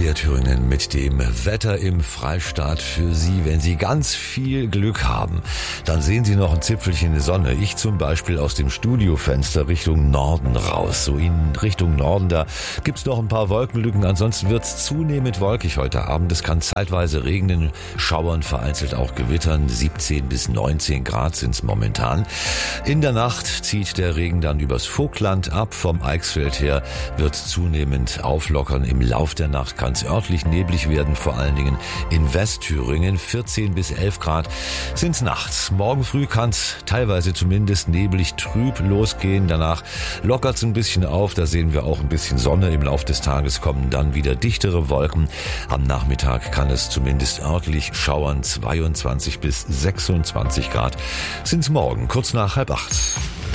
MDR Thüringen mit dem Wetter im Freistaat für Sie. Wenn Sie ganz viel Glück haben, dann sehen Sie noch ein Zipfelchen Sonne. Ich zum Beispiel aus dem Studiofenster Richtung Norden raus. So in Richtung Norden, da gibt's noch ein paar Wolkenlücken. Ansonsten wird's zunehmend wolkig heute Abend. Es kann zeitweise regnen, schauern, vereinzelt auch gewittern. 17 bis 19 Grad sind's momentan. In der Nacht zieht der Regen dann übers Vogtland ab. Vom Eichsfeld her wird zunehmend auflockern. Im Lauf der Nacht kann es örtlich neblig werden, vor allen Dingen in Westthüringen. 14 bis 11 Grad sind's nachts. Morgen früh kann es teilweise zumindest neblig trüb losgehen. Danach lockert es ein bisschen auf. Da sehen wir auch ein bisschen Sonne. Im Lauf des Tages kommen dann wieder dichtere Wolken. Am Nachmittag kann es zumindest örtlich schauern. 22 bis 26 Grad sind's morgen, kurz nach 7:30.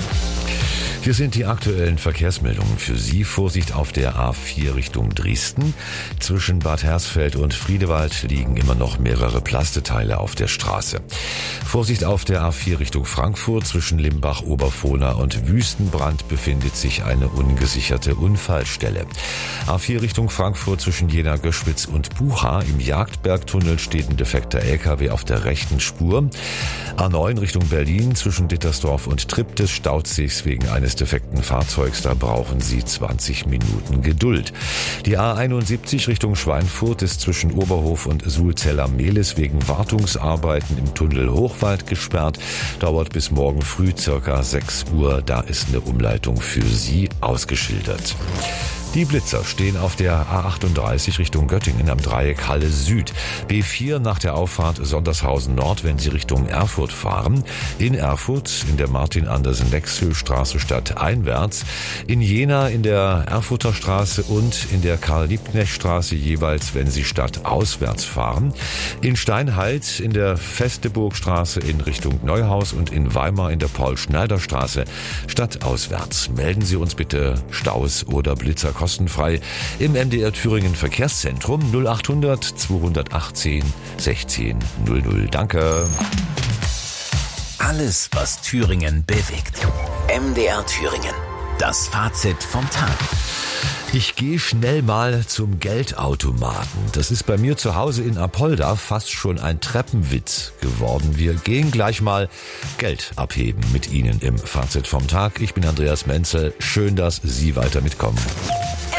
Hier sind die aktuellen Verkehrsmeldungen für Sie. Vorsicht auf der A4 Richtung Dresden. Zwischen Bad Hersfeld und Friedewald liegen immer noch mehrere Plasteteile auf der Straße. Vorsicht auf der A4 Richtung Frankfurt. Zwischen Limbach, Oberfohna und Wüstenbrand befindet sich eine ungesicherte Unfallstelle. A4 Richtung Frankfurt zwischen Jena, Göschwitz und Bucha. Im Jagdbergtunnel steht ein defekter LKW auf der rechten Spur. A9 Richtung Berlin zwischen Dittersdorf und Triptis staut sich's wegen eines defekten Fahrzeugs, da brauchen Sie 20 Minuten Geduld. Die A71 Richtung Schweinfurt ist zwischen Oberhof und Sulzeller-Mehlis wegen Wartungsarbeiten im Tunnel Hochwald gesperrt. Dauert bis morgen früh circa 6 Uhr. Da ist eine Umleitung für Sie ausgeschildert. Die Blitzer stehen auf der A38 Richtung Göttingen am Dreieck Halle Süd. B4 nach der Auffahrt Sondershausen Nord, wenn Sie Richtung Erfurt fahren. In Erfurt in der Martin-Andersen-Lexö-Straße stadteinwärts. In Jena in der Erfurter Straße und in der Karl-Liebknecht-Straße jeweils, wenn Sie stadtauswärts fahren. In Steinhalt in der Festeburgstraße in Richtung Neuhaus und in Weimar in der Paul-Schneider-Straße stadtauswärts. Melden Sie uns bitte Staus oder Blitzer kostenfrei im MDR Thüringen Verkehrszentrum 0800 218 16 00. Danke. Alles, was Thüringen bewegt. MDR Thüringen. Das Fazit vom Tag. Ich gehe schnell mal zum Geldautomaten. Das ist bei mir zu Hause in Apolda fast schon ein Treppenwitz geworden. Wir gehen gleich mal Geld abheben mit Ihnen im Fazit vom Tag. Ich bin Andreas Menzel. Schön, dass Sie weiter mitkommen.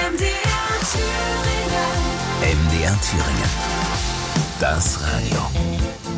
MDR Thüringen. Das Radio.